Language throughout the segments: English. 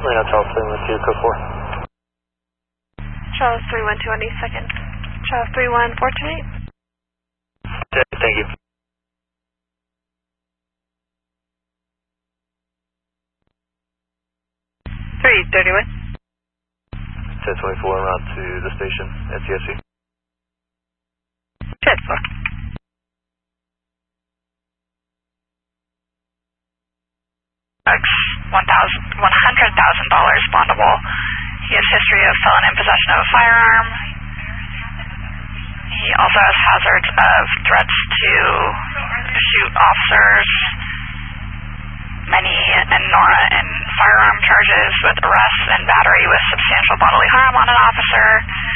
Reno Charles 312, code 4. Charles 312 on East 2nd. Charles 31428. Okay, thank you. 331. 1024 en route to the station, NCSC. 10-4. $100,000 bondable. He has history of felon in possession of a firearm. He also has hazards of threats to shoot officers, many and Nora and firearm charges with arrest and battery with substantial bodily harm on an officer.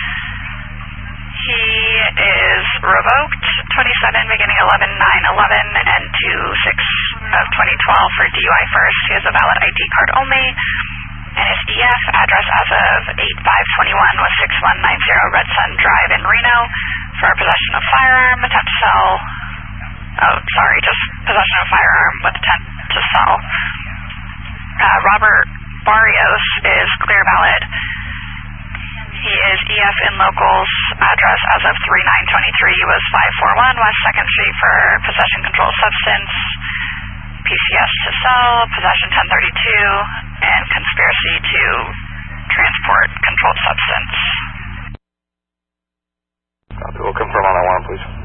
He is revoked 27 beginning 11/9/11 and 2/6/2012 for DUI first. He has a valid ID card only. And his EF address as of 8/5/21 was 6190 Red Sun Drive in Reno for possession of firearm, attempt to sell. Just possession of firearm with intent to sell. Robert Barrios is clear valid. He is EF in locals. Address as of 3/9/23 was 541 West 2nd Street for possession controlled substance, PCS to sell, possession 1032, and conspiracy to transport controlled substance. Copy. We'll confirm on that one, please.